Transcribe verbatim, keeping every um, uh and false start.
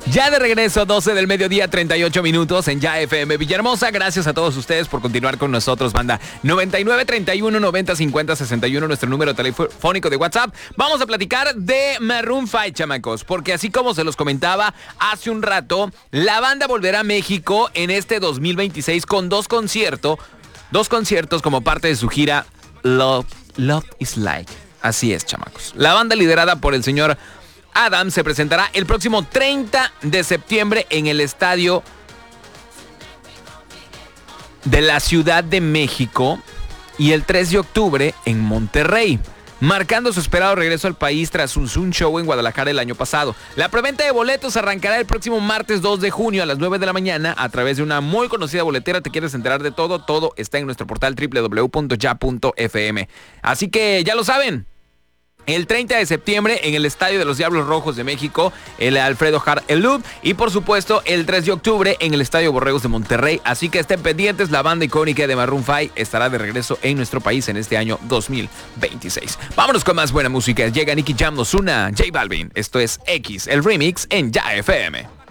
Ya de regreso, doce del mediodía, treinta y ocho minutos en Ya F M Villahermosa. Gracias a todos ustedes por continuar con nosotros, banda. noventa y nueve, treinta y uno, noventa, cincuenta, sesenta y uno, nuestro número telefónico de WhatsApp. Vamos a platicar de Maroon cinco, chamacos, porque así como se los comentaba hace un rato, la banda volverá a México en este dos mil veintiséis con dos conciertos, dos conciertos como parte de su gira Love, Love is Like. Así es, chamacos. La banda liderada por el señor Adam se presentará el próximo treinta de septiembre en el estadio de la Ciudad de México y el tres de octubre en Monterrey, marcando su esperado regreso al país tras un Zoom show en Guadalajara el año pasado. La preventa de boletos arrancará el próximo martes dos de junio a las nueve de la mañana a través de una muy conocida boletera. ¿Te quieres enterar de todo? Todo está en nuestro portal doble u doble u doble u punto ya punto f m. Así que ya lo saben. El treinta de septiembre en el Estadio de los Diablos Rojos de México, el Alfredo Harp Elub, y por supuesto el tres de octubre en el Estadio Borregos de Monterrey. Así que estén pendientes, la banda icónica de Maroon cinco estará de regreso en nuestro país en este año dos mil veintiséis. Vámonos con más buena música. Llega Nicky Jam, Ozuna, J Balvin. Esto es X, el remix en Ya F M.